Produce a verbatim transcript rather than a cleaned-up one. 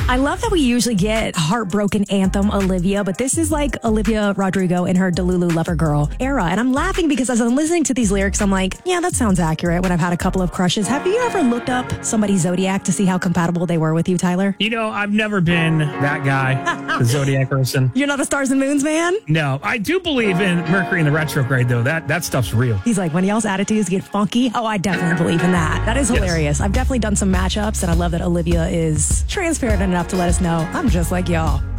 I love that we usually get heartbroken anthem Olivia, but this is like Olivia Rodrigo in her Delulu Lover Girl era. And I'm laughing because as I'm listening to these lyrics, I'm like, yeah, that sounds accurate when I've had a couple of crushes. Have you ever looked up somebody's zodiac to see how compatible they were with you, Tyler? You know, I've never been that guy, the zodiac person. You're not a stars and moons man? No, I do believe in Mercury in the retrograde, though. That that stuff's real. He's like, when y'all's attitudes get funky, oh, I definitely believe in that. That is hilarious. Yes. I've definitely done some matchups, and I love that Olivia is transparent enough to let us know I'm just like y'all.